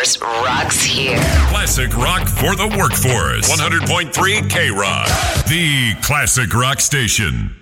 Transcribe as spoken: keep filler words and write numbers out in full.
workforce rocks here. Classic rock for the workforce. one hundred point three K-Rock. The Classic Rock Station.